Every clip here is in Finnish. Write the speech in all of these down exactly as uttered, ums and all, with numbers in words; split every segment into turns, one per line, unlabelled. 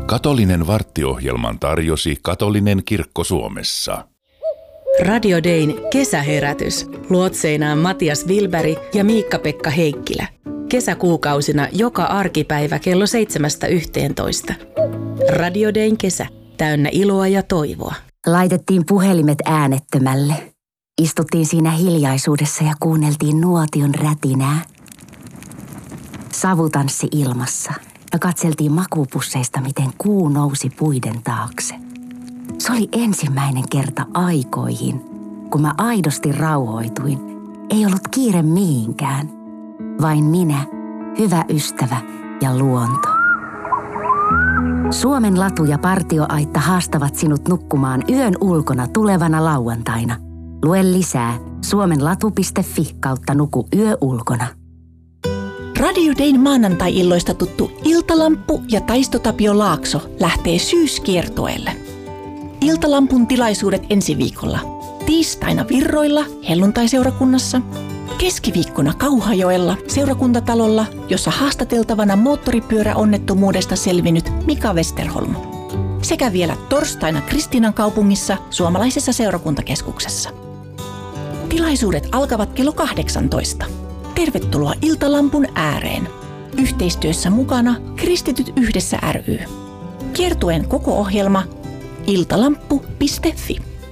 Katolinen varttiohjelman tarjosi Katolinen kirkko Suomessa.
Radio Dayn kesäherätys. Luotseinaan Matias Wilberg ja Miikka-Pekka Heikkilä. Kesäkuukausina joka arkipäivä kello seitsemästä yhteentoista. Radio Dayn kesä. Täynnä iloa ja toivoa.
Laitettiin puhelimet äänettömälle. Istuttiin siinä hiljaisuudessa ja kuunneltiin nuotion rätinää. Savu tanssi ilmassa ja katseltiin makupusseista, miten kuu nousi puiden taakse. Se oli ensimmäinen kerta aikoihin, kun mä aidosti rauhoituin. Ei ollut kiire mihinkään. Vain minä, hyvä ystävä ja luonto. Suomen latu ja partioaitta haastavat sinut nukkumaan yön ulkona tulevana lauantaina. Lue lisää suomenlatu piste fi kautta nuku yö ulkona.
Radio Dayn maanantai-illoista tuttu Iltalamppu ja Taisto Tapio Laakso lähtee syyskiertueelle. Iltalampun tilaisuudet ensi viikolla. Tiistaina Virroilla, helluntaiseurakunnassa. Keskiviikkona Kauhajoella, seurakuntatalolla, jossa haastateltavana moottoripyöräonnettomuudesta selvinnyt Mika Westerholm. Sekä vielä torstaina Kristiinan kaupungissa, suomalaisessa seurakuntakeskuksessa. Tilaisuudet alkavat kello kahdeksantoista. Tervetuloa Iltalampun ääreen. Yhteistyössä mukana Kristityt yhdessä ry. Kiertueen koko ohjelma iltalamppu piste fi.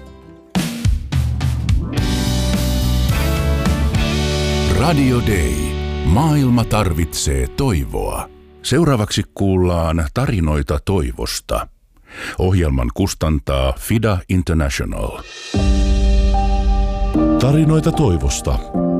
Radio Day. Maailma tarvitsee toivoa. Seuraavaksi kuullaan tarinoita toivosta. Ohjelman kustantaa Fida International.
Tarinoita toivosta.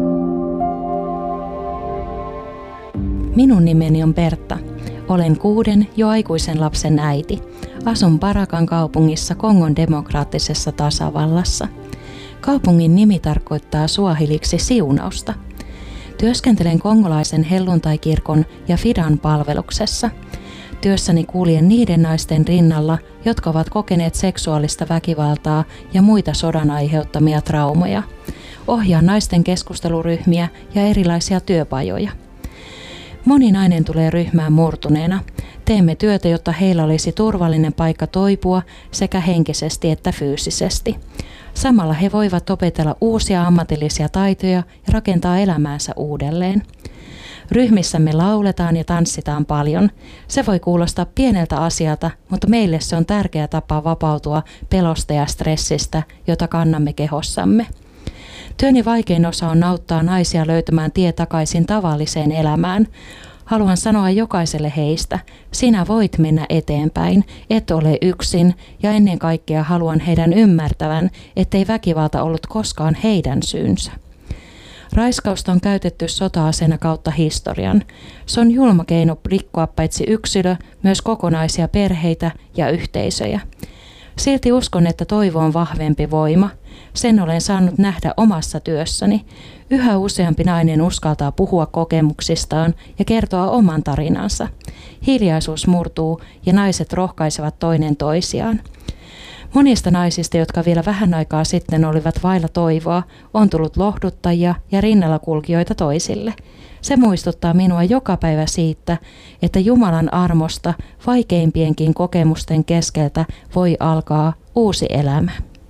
Minun nimeni on Bertta. Olen kuuden jo aikuisen lapsen äiti. Asun Parakan kaupungissa Kongon demokraattisessa tasavallassa. Kaupungin nimi tarkoittaa suahiliksi siunausta. Työskentelen kongolaisen helluntaikirkon ja Fidan palveluksessa. Työssäni kuljen niiden naisten rinnalla, jotka ovat kokeneet seksuaalista väkivaltaa ja muita sodan aiheuttamia traumoja. Ohjaan naisten keskusteluryhmiä ja erilaisia työpajoja. Moni nainen tulee ryhmään murtuneena. Teemme työtä, jotta heillä olisi turvallinen paikka toipua sekä henkisesti että fyysisesti. Samalla he voivat opetella uusia ammatillisia taitoja ja rakentaa elämäänsä uudelleen. Ryhmissämme lauletaan ja tanssitaan paljon. Se voi kuulostaa pieneltä asialta, mutta meille se on tärkeä tapa vapautua pelosta ja stressistä, jota kannamme kehossamme. Työni vaikein osa on auttaa naisia löytämään tie takaisin tavalliseen elämään. Haluan sanoa jokaiselle heistä, sinä voit mennä eteenpäin, et ole yksin ja ennen kaikkea haluan heidän ymmärtävän, ettei väkivalta ollut koskaan heidän syynsä. Raiskausta on käytetty sota-aseena kautta historian. Se on julma keino rikkoa paitsi yksilö, myös kokonaisia perheitä ja yhteisöjä. Silti uskon, että toivo on vahvempi voima. Sen olen saanut nähdä omassa työssäni. Yhä useampi nainen uskaltaa puhua kokemuksistaan ja kertoa oman tarinansa. Hiljaisuus murtuu ja naiset rohkaisevat toinen toisiaan. Monista naisista, jotka vielä vähän aikaa sitten olivat vailla toivoa, on tullut lohduttajia ja rinnalla kulkijoita toisille. Se muistuttaa minua joka päivä siitä, että Jumalan armosta vaikeimpienkin kokemusten keskeltä voi alkaa uusi elämä.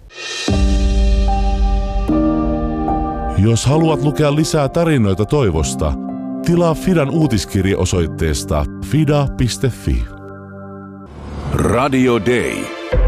Jos haluat lukea lisää tarinoita toivosta, tilaa Fidan uutiskirje osoitteesta fida piste fi.
Radio Day.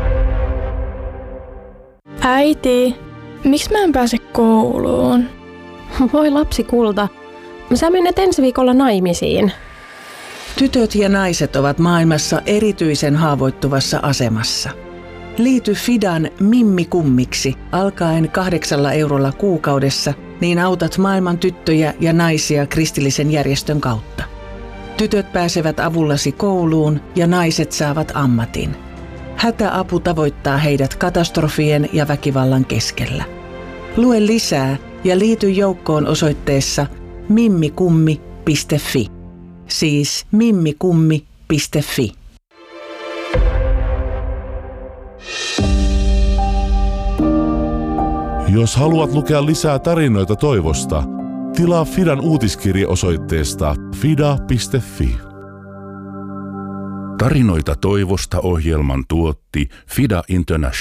Äiti, miksi mä en pääse kouluun?
Voi lapsi kulta, sä menet ensi viikolla naimisiin.
Tytöt ja naiset ovat maailmassa erityisen haavoittuvassa asemassa. Liity Fidan Mimmi Kummiksi alkaen kahdeksalla eurolla kuukaudessa, niin autat maailman tyttöjä ja naisia kristillisen järjestön kautta. Tytöt pääsevät avullasi kouluun ja naiset saavat ammatin. Hätäapu tavoittaa heidät katastrofien ja väkivallan keskellä. Lue lisää ja liity joukkoon osoitteessa mimmikummi piste fi. Siis mimmikummi piste fi.
Jos haluat lukea lisää tarinoita toivosta, tilaa Fidan uutiskirje osoitteesta fida piste fi.
Tarinoita toivosta ohjelman tuotti Fida International.